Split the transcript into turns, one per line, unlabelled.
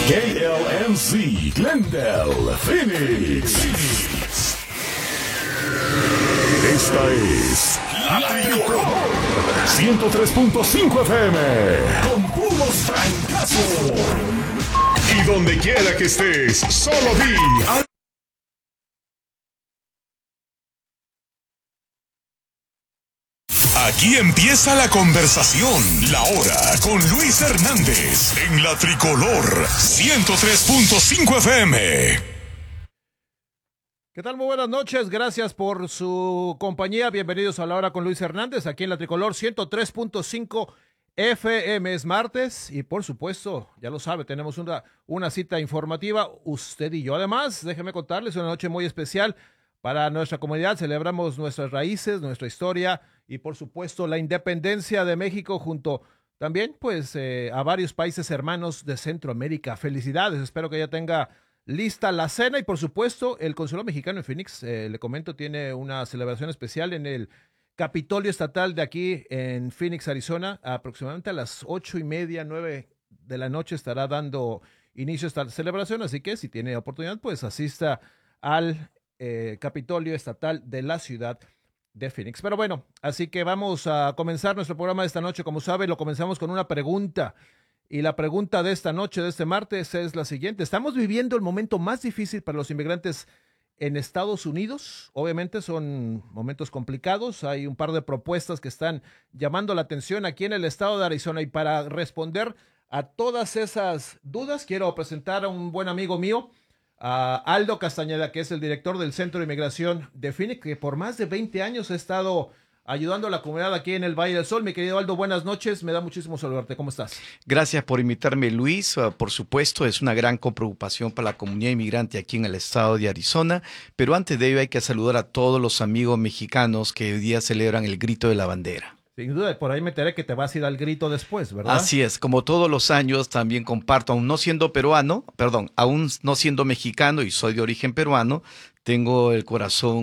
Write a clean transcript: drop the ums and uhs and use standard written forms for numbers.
KLNC, Glendale, Phoenix. Esta es La Tricolor 103.5 FM con puros francazos. Y donde quiera que estés, solo di Aquí empieza la conversación, La Hora, con Luis Hernández, en La Tricolor 103.5 FM.
¿Qué tal? Muy buenas noches, gracias por su compañía, bienvenidos a La Hora con Luis Hernández, aquí en La Tricolor 103.5 FM. Es martes y por supuesto, ya lo sabe, tenemos una cita informativa, usted y yo. Además, déjeme contarles, una noche muy especial para nuestra comunidad. Celebramos nuestras raíces, nuestra historia y por supuesto la independencia de México junto también pues a varios países hermanos de Centroamérica. Felicidades, espero que ya tenga lista la cena y por supuesto el Consulado Mexicano en Phoenix, le comento, tiene una celebración especial en el Capitolio Estatal de aquí en Phoenix, Arizona. Aproximadamente a las 8:30, 9 de la noche estará dando inicio a esta celebración, así que si tiene oportunidad pues asista al Capitolio Estatal de la ciudad de Phoenix. Pero bueno, así que vamos a comenzar nuestro programa de esta noche. Como sabe, lo comenzamos con una pregunta. Y la pregunta de esta noche, de este martes, es la siguiente. ¿Estamos viviendo el momento más difícil para los inmigrantes en Estados Unidos? Obviamente son momentos complicados. Hay un par de propuestas que están llamando la atención aquí en el estado de Arizona. Y para responder a todas esas dudas, quiero presentar a un buen amigo mío, a Aldo Castañeda, que es el director del Centro de Inmigración de Phoenix, que por más de 20 años ha estado ayudando a la comunidad aquí en el Valle del Sol. Mi querido Aldo, buenas noches, me da muchísimo saludarte, ¿cómo estás?
Gracias por invitarme, Luis. Por supuesto, es una gran preocupación para la comunidad inmigrante aquí en el estado de Arizona, pero antes de ello hay que saludar a todos los amigos mexicanos que hoy día celebran el Grito de la Bandera.
Sin duda, por ahí me enteré que te vas a ir al grito después, ¿verdad?
Así es, como todos los años también comparto, aún no siendo mexicano y soy de origen peruano, tengo el corazón